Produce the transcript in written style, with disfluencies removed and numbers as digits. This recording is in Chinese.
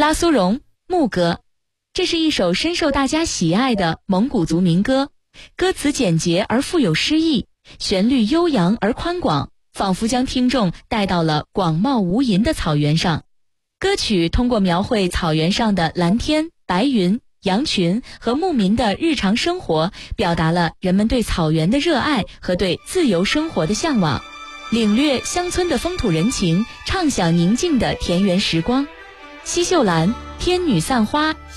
拉苏荣牧歌，这是一首深受大家喜爱的蒙古族民歌，歌词简洁而富有诗意，旋律悠扬而宽广，仿佛将听众带到了广袤无垠的草原上。歌曲通过描绘草原上的蓝天、白云、羊群和牧民的日常生活，表达了人们对草原的热爱和对自由生活的向往，领略乡村的风土人情，畅享宁静的田园时光。西秀兰，天女散花。